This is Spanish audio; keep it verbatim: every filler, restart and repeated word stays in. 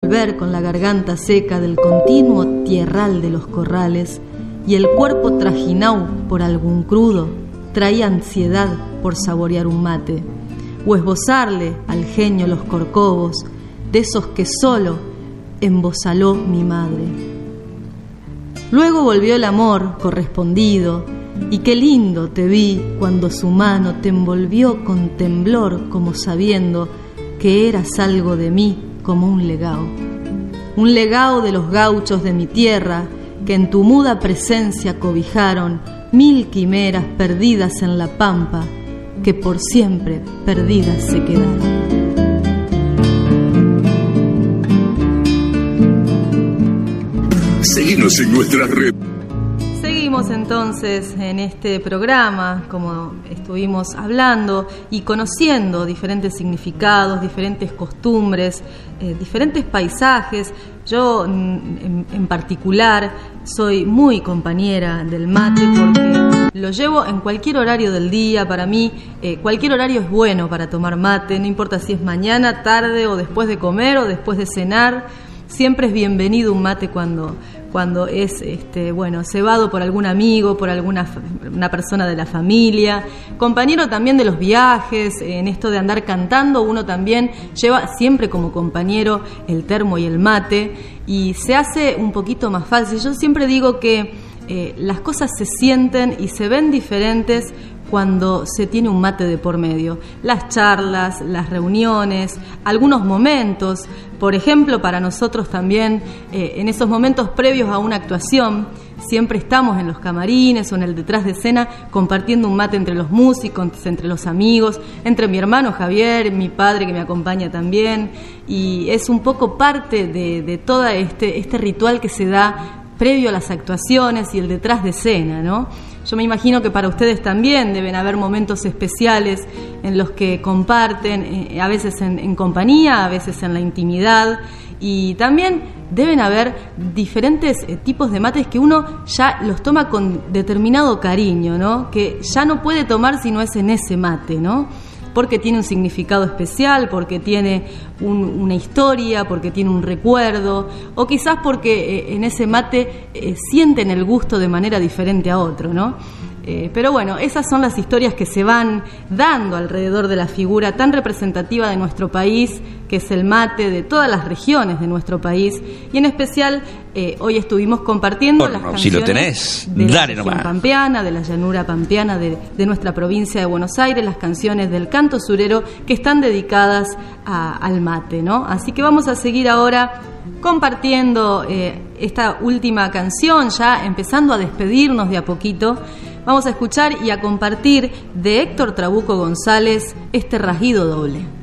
volver con la garganta seca del continuo tierral de los corrales y el cuerpo trajinao por algún crudo, traía ansiedad por saborear un mate o esbozarle al genio los corcovos de esos que solo embozaló mi madre. Luego volvió el amor correspondido, y qué lindo te vi cuando su mano te envolvió con temblor, como sabiendo que eras algo de mí, como un legao. Un legao de los gauchos de mi tierra, que en tu muda presencia cobijaron mil quimeras perdidas en la pampa, que por siempre perdidas se quedaron. Seguinos en nuestra red. Seguimos entonces en este programa, como estuvimos hablando y conociendo diferentes significados, diferentes costumbres, eh, diferentes paisajes. Yo en, en particular soy muy compañera del mate porque lo llevo en cualquier horario del día. Para mí eh, cualquier horario es bueno para tomar mate, no importa si es mañana, tarde o después de comer o después de cenar. Siempre es bienvenido un mate cuando, cuando es este, bueno, cebado por algún amigo, por alguna una persona de la familia, compañero también de los viajes. En esto de andar cantando, uno también lleva siempre como compañero el termo y el mate, y se hace un poquito más fácil. Yo siempre digo que eh, las cosas se sienten y se ven diferentes cuando se tiene un mate de por medio. Las charlas, las reuniones, algunos momentos, por ejemplo, para nosotros también, eh, en esos momentos previos a una actuación, siempre estamos en los camarines o en el detrás de escena compartiendo un mate entre los músicos, entre los amigos, entre mi hermano Javier, mi padre que me acompaña también, y es un poco parte de, de todo este, este ritual que se da previo a las actuaciones y el detrás de escena, ¿no? Yo me imagino que para ustedes también deben haber momentos especiales en los que comparten, eh, a veces en, en compañía, a veces en la intimidad, y también deben haber diferentes eh, tipos de mates que uno ya los toma con determinado cariño, ¿no? Que ya no puede tomar si no es en ese mate, ¿no? Porque tiene un significado especial, porque tiene un, una historia, porque tiene un recuerdo, o quizás porque eh, en ese mate eh, sienten el gusto de manera diferente a otro, ¿no? Eh, pero bueno, esas son las historias que se van dando alrededor de la figura tan representativa de nuestro país, que es el mate, de todas las regiones de nuestro país, y en especial eh, hoy estuvimos compartiendo Bueno, las canciones si lo tenés, de dale la región nomás. pampeana, de la llanura pampeana, de, de nuestra provincia de Buenos Aires, las canciones del canto surero que están dedicadas a, al mate, ¿no? Así que vamos a seguir ahora compartiendo eh, esta última canción, ya empezando a despedirnos de a poquito. Vamos a escuchar y a compartir de Héctor Trabuco González este rasguido doble.